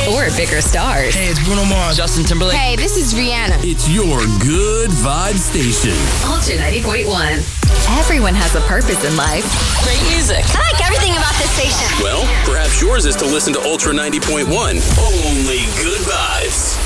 or bigger stars. Hey, it's Bruno Mars. Justin Timberlake. Hey, this is Rihanna. It's your good vibe station. Ultra 90.1. Everyone has a purpose in life. Great music. I like everything about this station. Well, perhaps yours is to listen to Ultra 90.1. Only good vibes.